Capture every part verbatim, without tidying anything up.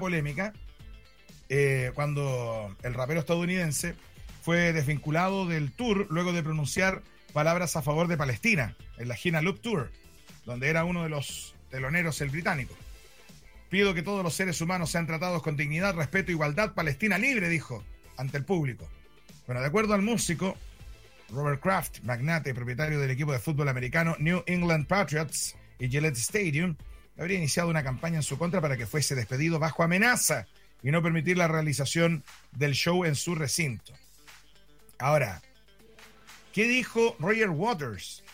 polémica eh, cuando el rapero estadounidense fue desvinculado del tour luego de pronunciar palabras a favor de Palestina en la gira Loop Tour, donde era uno de los teloneros el británico. Pido que todos los seres humanos sean tratados con dignidad, respeto e igualdad. Palestina libre, dijo ante el público. Bueno, de acuerdo al músico Robert Kraft, magnate y propietario del equipo de fútbol americano New England Patriots y Gillette Stadium, habría iniciado una campaña en su contra para que fuese despedido bajo amenaza y no permitir la realización del show en su recinto. Ahora, ¿qué dijo Roger Waters?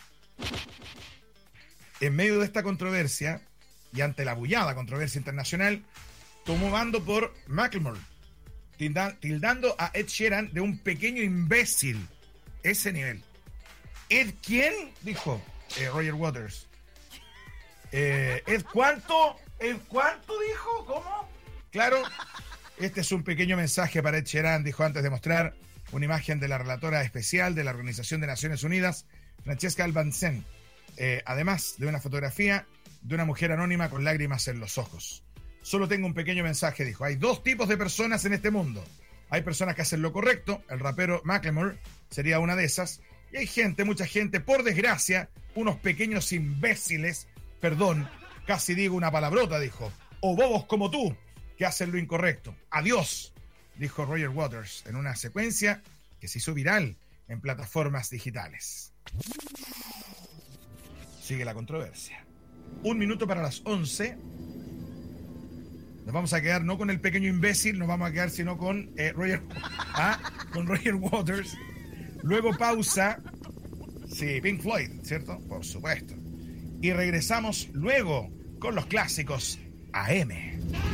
En medio de esta controversia y ante la bullada controversia internacional, tomó bando por Macklemore, tildando a Ed Sheeran de un pequeño imbécil. Ese nivel. ¿Ed quién? Dijo eh, Roger Waters. Eh, ¿Ed cuánto? ¿Ed cuánto dijo? ¿Cómo? Claro, este es un pequeño mensaje para Ed Sheeran, dijo antes de mostrar una imagen de la relatora especial de la Organización de Naciones Unidas, Francesca Albanese, eh, además de una fotografía de una mujer anónima con lágrimas en los ojos. Solo tengo un pequeño mensaje, dijo. Hay dos tipos de personas en este mundo. Hay personas que hacen lo correcto, el rapero Macklemore sería una de esas, y hay gente, mucha gente, por desgracia, unos pequeños imbéciles, perdón, casi digo una palabrota, dijo, o bobos como tú, que hacen lo incorrecto. Adiós, dijo Roger Waters en una secuencia que se hizo viral en plataformas digitales. Sigue la controversia. Un minuto para las once. Nos vamos a quedar no con el pequeño imbécil, nos vamos a quedar sino con eh, Roger, ah, con Roger Waters. Luego pausa. Sí, Pink Floyd, ¿cierto? Por supuesto. Y regresamos luego con los clásicos A M.